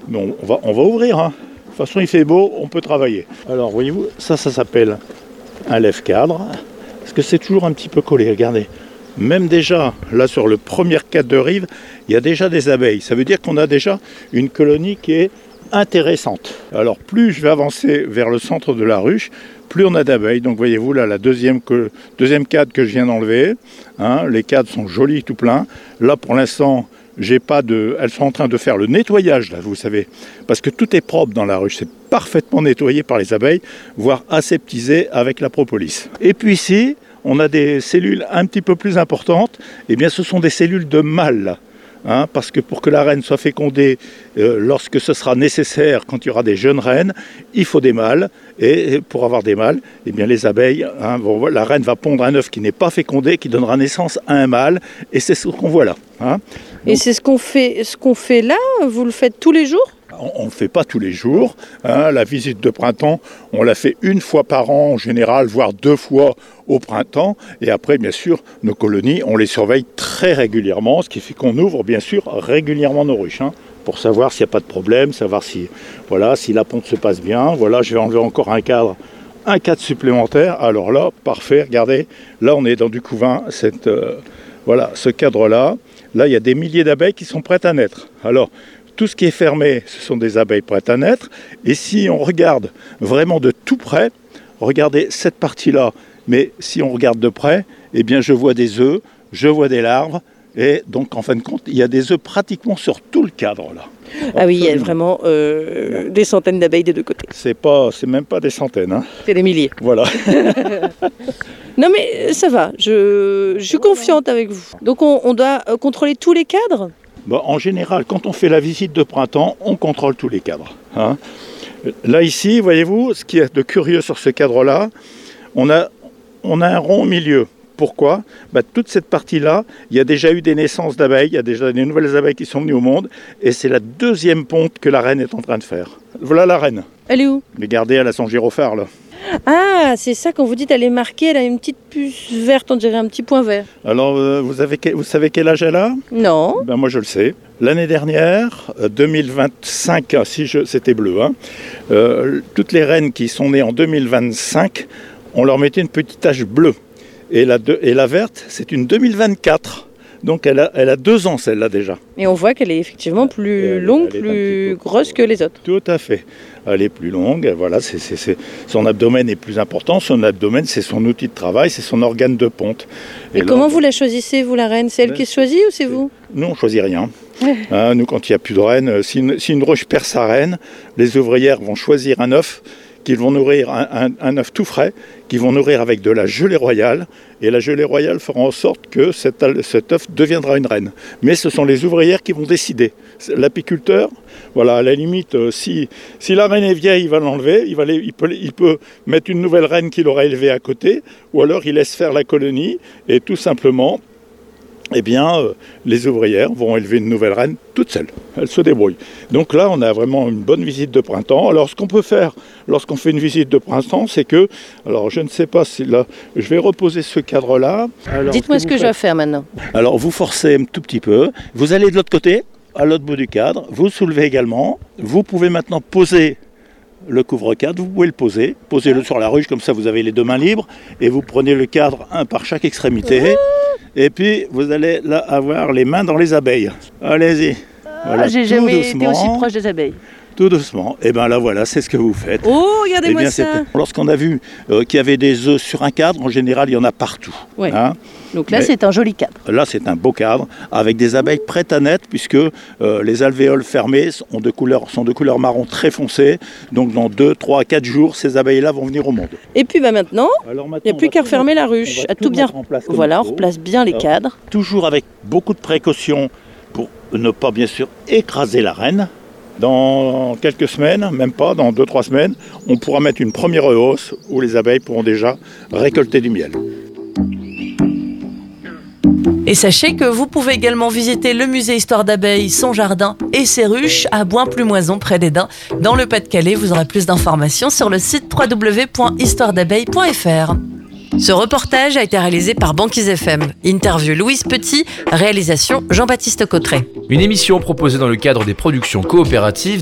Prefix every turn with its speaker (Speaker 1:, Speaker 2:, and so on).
Speaker 1: Bon, on va ouvrir. Hein. De toute façon, il fait beau, on peut travailler. Alors, voyez-vous, ça s'appelle un lève-cadre. Parce que c'est toujours un petit peu collé, regardez. Même déjà, là, sur le premier cadre de rive, il y a déjà des abeilles. Ça veut dire qu'on a déjà une colonie qui est intéressante. Alors, plus je vais avancer vers le centre de la ruche, plus on a d'abeilles. Donc, voyez-vous, là, la deuxième cadre que je viens d'enlever. Hein, les cadres sont jolis, tout pleins. Là, pour l'instant, elles sont en train de faire le nettoyage, là, vous savez. Parce que tout est propre dans la ruche. C'est parfaitement nettoyé par les abeilles, voire aseptisé avec la propolis. Et puis ici, on a des cellules un petit peu plus importantes. Eh bien, ce sont des cellules de mâles. Hein, parce que pour que la reine soit fécondée lorsque ce sera nécessaire, quand il y aura des jeunes reines, il faut des mâles. Et pour avoir des mâles, eh bien les abeilles, hein, la reine va pondre un œuf qui n'est pas fécondé, qui donnera naissance à un mâle. Et c'est ce qu'on voit là. Hein.
Speaker 2: Et donc, c'est ce qu'on fait là, vous le faites tous les jours ?
Speaker 1: On ne le fait pas tous les jours. Hein. La visite de printemps, on la fait une fois par an en général, voire 2 fois au printemps. Et après, bien sûr, nos colonies, on les surveille très régulièrement, ce qui fait qu'on ouvre, bien sûr, régulièrement nos ruches. Hein, pour savoir s'il n'y a pas de problème, savoir si la ponte se passe bien. Voilà, je vais enlever encore un cadre supplémentaire. Alors là, parfait, regardez, là on est dans du couvain, ce cadre-là. Là, il y a des milliers d'abeilles qui sont prêtes à naître. Alors, tout ce qui est fermé, ce sont des abeilles prêtes à naître. Et si on regarde vraiment de tout près, regardez cette partie-là, mais si on regarde de près, eh bien je vois des œufs, je vois des larves, et donc en fin de compte, il y a des œufs pratiquement sur tout le cadre là.
Speaker 2: Ah oui, il y a vraiment des centaines d'abeilles des deux côtés.
Speaker 1: C'est même pas des centaines. Hein.
Speaker 2: C'est des milliers.
Speaker 1: Voilà.
Speaker 2: Non mais ça va, je suis confiante avec vous. Donc on doit contrôler tous les cadres ?
Speaker 1: Bon, en général, quand on fait la visite de printemps, on contrôle tous les cadres. Hein. Là, ici, voyez-vous, ce qui est de curieux sur ce cadre-là, on a un rond au milieu. Pourquoi ? Toute cette partie-là, il y a déjà eu des naissances d'abeilles, il y a déjà des nouvelles abeilles qui sont venues au monde, et c'est la deuxième ponte que la reine est en train de faire. Voilà la reine.
Speaker 2: Elle est où ?
Speaker 1: Regardez, elle a son gyrophare, là.
Speaker 2: Ah, c'est ça, quand vous dites elle est marquée, elle a une petite puce verte, on dirait un petit point vert.
Speaker 1: Alors, vous savez quel âge elle a ?
Speaker 2: Non.
Speaker 1: Moi, je le sais. L'année dernière, 2025, c'était bleu, hein, toutes les reines qui sont nées en 2025, on leur mettait une petite tache bleue. Et la verte, c'est une 2024. Donc elle a 2 ans, celle-là, déjà.
Speaker 2: Et on voit qu'elle est effectivement plus longue, plus grosse que les autres.
Speaker 1: Tout à fait. Elle est plus longue, voilà, son abdomen est plus important. Son abdomen, c'est son outil de travail, c'est son organe de ponte.
Speaker 2: Et comment vous la choisissez, vous, la reine ? C'est elle qui choisit ou c'est vous ?
Speaker 1: Nous, on ne choisit rien. Nous, quand il n'y a plus de reine, si une ruche perd sa reine, les ouvrières vont choisir un œuf qu'ils vont nourrir, un œuf tout frais, qu'ils vont nourrir avec de la gelée royale. Et la gelée royale fera en sorte que cet œuf deviendra une reine. Mais ce sont les ouvrières qui vont décider. L'apiculteur, voilà, à la limite, si la reine est vieille, il va l'enlever. Il peut mettre une nouvelle reine qu'il aura élevée à côté. Ou alors il laisse faire la colonie et tout simplement, eh bien, les ouvrières vont élever une nouvelle reine toute seule. Elles se débrouillent. Donc là, on a vraiment une bonne visite de printemps. Alors, ce qu'on peut faire lorsqu'on fait une visite de printemps, c'est que, alors je ne sais pas si là, je vais reposer ce cadre-là.
Speaker 2: Dites-moi ce que je dois faire maintenant.
Speaker 1: Alors, vous forcez un tout petit peu. Vous allez de l'autre côté, à l'autre bout du cadre. Vous soulevez également. Vous pouvez maintenant poser le couvre-cadre, vous pouvez le poser. Posez-le sur la ruche, comme ça vous avez les 2 mains libres. Et vous prenez le cadre, un par chaque extrémité. Et puis, vous allez là avoir les mains dans les abeilles. Allez-y. Voilà,
Speaker 2: j'ai jamais été aussi proche des abeilles.
Speaker 1: Tout doucement. Et bien là, voilà, c'est ce que vous faites.
Speaker 2: Oh, regardez-moi ça.
Speaker 1: Lorsqu'on a vu qu'il y avait des œufs sur un cadre, en général, il y en a partout.
Speaker 2: Ouais. Hein. Donc là, c'est un joli cadre.
Speaker 1: Là, c'est un beau cadre, avec des abeilles prêtes à naître, puisque les alvéoles fermées sont de couleur marron très foncé. Donc dans 2, 3, 4 jours, ces abeilles-là vont venir au monde.
Speaker 2: Et puis maintenant, il n'y a plus qu'à refermer la ruche, à tout bien. Voilà, on replace bien les cadres.
Speaker 1: Toujours avec beaucoup de précautions pour ne pas, bien sûr, écraser la reine. Dans quelques semaines, même pas, dans 2-3 semaines, on pourra mettre une première hausse où les abeilles pourront déjà récolter du miel.
Speaker 3: Et sachez que vous pouvez également visiter le musée Histoire d'abeilles, son jardin et ses ruches à Boin-Plumoison près d'Esdin. Dans le Pas-de-Calais, vous aurez plus d'informations sur le site www.histoiredabeilles.fr. Ce reportage a été réalisé par Banquise FM. Interview Louise Petit, réalisation Jean-Baptiste Cotret.
Speaker 4: Une émission proposée dans le cadre des productions coopératives